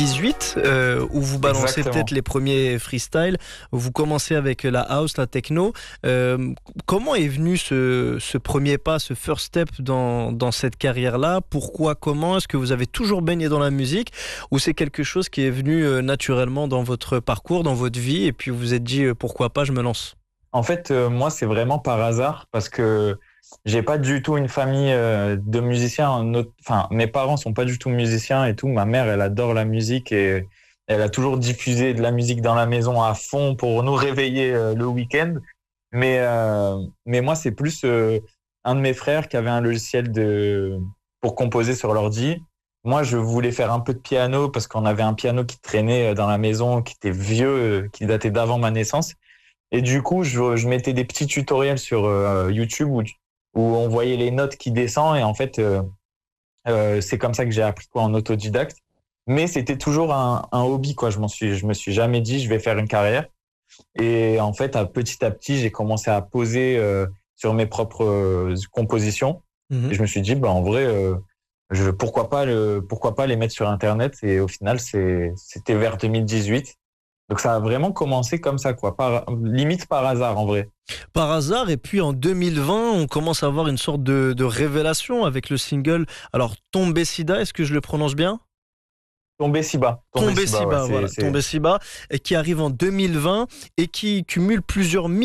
2018 où vous balancez Exactement. peut-être les premiers freestyles, vous commencez avec la house, la techno. Comment est venu ce premier pas, ce first step dans cette carrière-là? Pourquoi, comment? Est-ce que vous avez toujours baigné dans la musique ou c'est quelque chose qui est venu naturellement dans votre parcours, dans votre vie et puis vous vous êtes dit pourquoi pas, je me lance? En fait, moi, c'est vraiment par hasard parce que j'ai pas du tout une famille de musiciens. Enfin, mes parents sont pas du tout musiciens et tout. Ma mère, elle adore la musique et elle a toujours diffusé de la musique dans la maison à fond pour nous réveiller le week-end. Mais moi, c'est plus un de mes frères qui avait un logiciel pour composer sur l'ordi. Moi, je voulais faire un peu de piano parce qu'on avait un piano qui traînait dans la maison, qui était vieux, qui datait d'avant ma naissance. Et du coup, je mettais des petits tutoriels sur YouTube où on voyait les notes qui descendent. Et en fait, c'est comme ça que j'ai appris quoi en autodidacte. Mais c'était toujours un hobby, quoi. Je me suis jamais dit, je vais faire une carrière. Et en fait, petit à petit, j'ai commencé à poser sur mes propres compositions. Et Mhm. je me suis dit, bah, en vrai, pourquoi pas les mettre sur Internet. Et au final, c'était vers 2018. Donc ça a vraiment commencé comme ça, quoi, limite par hasard en vrai. Par hasard, et puis en 2020, on commence à avoir une sorte de révélation avec le single. Alors, Tombé Sida, est-ce que je le prononce bien? Tombé Tombé si bas, si ouais, bas, voilà, Tombé si bas, et qui arrive en 2020 et qui cumule plusieurs